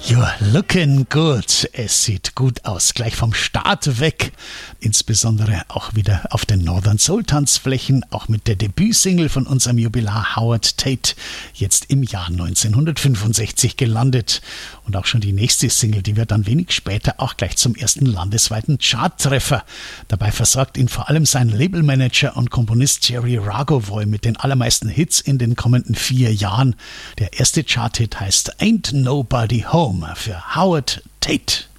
You're looking good. Es sieht gut aus, gleich vom Start weg. Insbesondere auch wieder auf den Northern Soul Tanzflächen, auch mit der Debütsingle von unserem Jubilar Howard Tate, jetzt im Jahr 1965 gelandet. Und auch schon die nächste Single, die wird dann wenig später auch gleich zum ersten landesweiten Charttreffer. Dabei versorgt ihn vor allem sein Labelmanager und Komponist Jerry Ragovoy mit den allermeisten Hits in den kommenden 4 Jahren. Der erste Charthit heißt Ain't Nobody Home für Howard Tate.